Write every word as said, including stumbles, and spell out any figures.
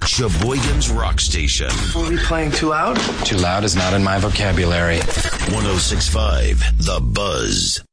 Sheboygan's Rock Station. Are we playing too loud? Too loud is not in my vocabulary. one oh six point five The Buzz.